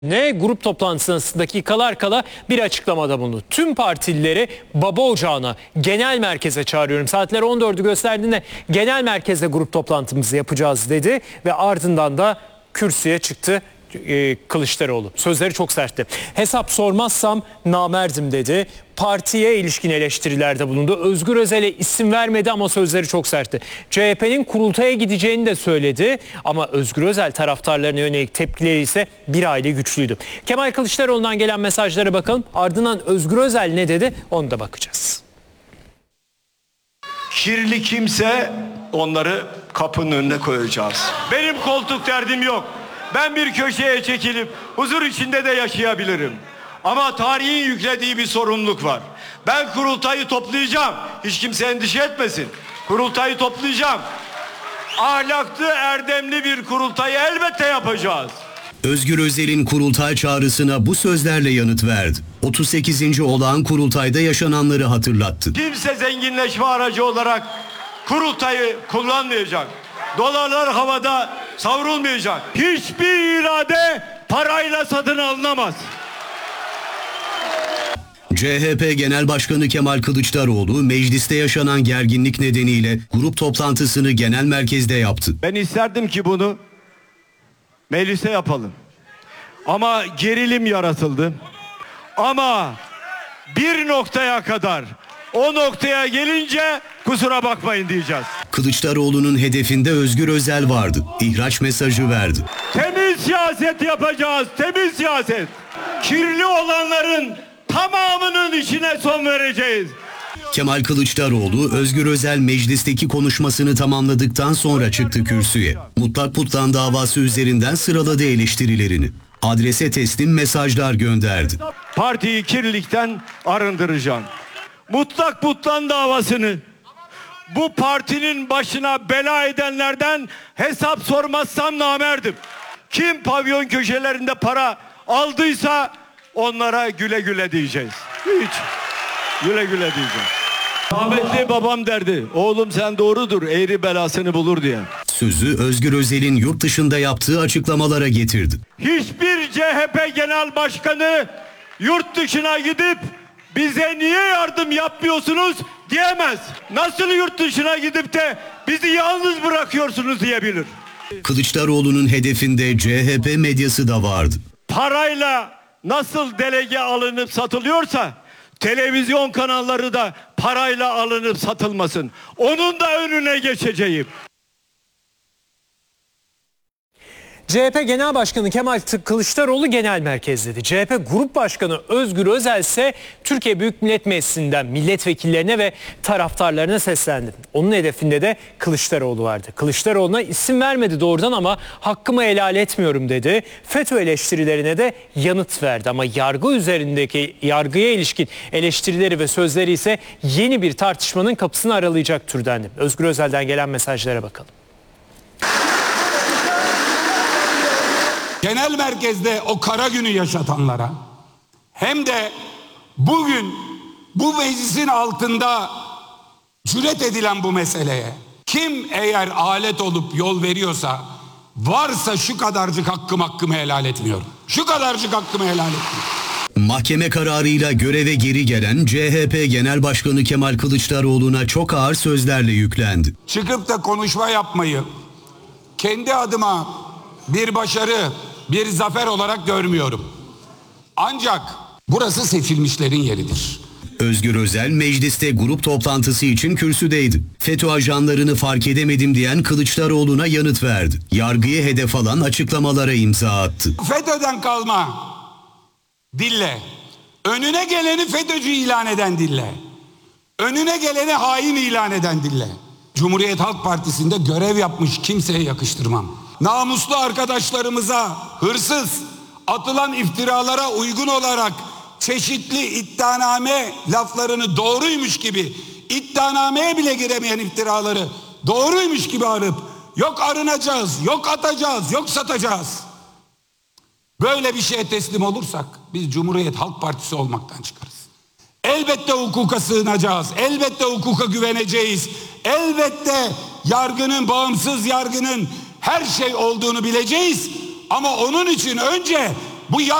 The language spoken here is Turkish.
Ne grup toplantısına dakikalar kala bir açıklamada bulundu. Tüm partilileri baba ocağına, genel merkeze çağırıyorum. Saatler 14'ü gösterdiğinde genel merkezde grup toplantımızı yapacağız dedi ve ardından da kürsüye çıktı Kılıçdaroğlu. Sözleri çok sertti. Hesap sormazsam namerdim dedi. Partiye ilişkin eleştirilerde bulundu. Özgür Özel'e isim vermedi ama sözleri çok sertti. CHP'nin kurultaya gideceğini de söyledi ama Özgür Özel taraftarlarına yönelik tepkileri ise bir hayli güçlüydü. Kemal Kılıçdaroğlu'ndan gelen mesajlara bakalım. Ardından Özgür Özel ne dedi onu da bakacağız. Kirli kimse onları kapının önüne koyacağız. Benim koltuk derdim yok. Ben bir köşeye çekilip huzur içinde de yaşayabilirim. Ama tarihin yüklediği bir sorumluluk var. Ben kurultayı toplayacağım. Hiç kimse endişe etmesin. Kurultayı toplayacağım. Ahlaklı, erdemli bir kurultayı elbette yapacağız. Özgür Özel'in kurultay çağrısına bu sözlerle yanıt verdi. 38. olağan kurultayda yaşananları hatırlattı. Kimse zenginleşme aracı olarak kurultayı kullanmayacak. Dolarlar havada savrulmayacak. Hiçbir irade parayla satın alınamaz. CHP Genel Başkanı Kemal Kılıçdaroğlu mecliste yaşanan gerginlik nedeniyle grup toplantısını genel merkezde yaptı. Ben isterdim ki bunu meclise yapalım. Ama gerilim yaratıldı. Ama bir noktaya kadar, o noktaya gelince kusura bakmayın diyeceğiz. Kılıçdaroğlu'nun hedefinde Özgür Özel vardı. İhraç mesajı verdi. Temiz siyaset yapacağız, temiz siyaset. Kirli olanların tamamının içine son vereceğiz. Kemal Kılıçdaroğlu, Özgür Özel meclisteki konuşmasını tamamladıktan sonra çıktı kürsüye. Mutlak Putlan davası üzerinden sıraladı eleştirilerini. Adrese teslim mesajlar gönderdi. Partiyi kirlilikten arındıracağım. Mutlak Putlan davasını bu partinin başına bela edenlerden hesap sormazsam namerdim. Kim pavyon köşelerinde para aldıysa onlara güle güle diyeceğiz. Hiç güle güle diyeceğiz. Rahmetli babam derdi, oğlum sen doğrudur, eğri belasını bulur diye. Sözü Özgür Özel'in yurt dışında yaptığı açıklamalara getirdi. Hiçbir CHP Genel Başkanı yurt dışına gidip bize niye yardım yapmıyorsunuz diyemez. Nasıl yurt dışına gidip de bizi yalnız bırakıyorsunuz diyebilir. Kılıçdaroğlu'nun hedefinde CHP medyası da vardı. Parayla nasıl delege alınıp satılıyorsa televizyon kanalları da parayla alınıp satılmasın. Onun da önüne geçeceğim. CHP Genel Başkanı Kemal Kılıçdaroğlu genel merkezdeydi. CHP Grup Başkanı Özgür Özel ise Türkiye Büyük Millet Meclisi'nden milletvekillerine ve taraftarlarına seslendi. Onun hedefinde de Kılıçdaroğlu vardı. Kılıçdaroğlu'na isim vermedi doğrudan ama hakkımı helal etmiyorum dedi. FETÖ eleştirilerine de yanıt verdi ama yargıya ilişkin eleştirileri ve sözleri ise yeni bir tartışmanın kapısını aralayacak türdendi. Özgür Özel'den gelen mesajlara bakalım. Genel merkezde o kara günü yaşatanlara hem de bugün bu meclisin altında cüret edilen bu meseleye kim eğer alet olup yol veriyorsa varsa şu kadarcık hakkımı helal etmiyorum. Şu kadarcık hakkımı helal etmiyorum. Mahkeme kararıyla göreve geri gelen CHP Genel Başkanı Kemal Kılıçdaroğlu'na çok ağır sözlerle yüklendi. Çıkıp da konuşma yapmayı kendi adıma bir başarı, bir zafer olarak görmüyorum. Ancak burası seçilmişlerin yeridir. Özgür Özel mecliste grup toplantısı için kürsüdeydi. FETÖ ajanlarını fark edemedim diyen Kılıçdaroğlu'na yanıt verdi. Yargıyı hedef alan açıklamalara imza attı. FETÖ'den kalma dille, önüne geleni FETÖ'cü ilan eden dille, önüne geleni hain ilan eden dille. Cumhuriyet Halk Partisi'nde görev yapmış kimseye yakıştırmam. Namuslu arkadaşlarımıza hırsız, atılan iftiralara uygun olarak çeşitli iddianame laflarını doğruymuş gibi, iddianameye bile giremeyen iftiraları doğruymuş gibi arıp yok arınacağız, yok atacağız, yok satacağız. Böyle bir şeye teslim olursak biz Cumhuriyet Halk Partisi olmaktan çıkarız. Elbette hukuka sığınacağız, elbette hukuka güveneceğiz, elbette yargının, bağımsız yargının her şey olduğunu bileceğiz. Ama onun için önce Bu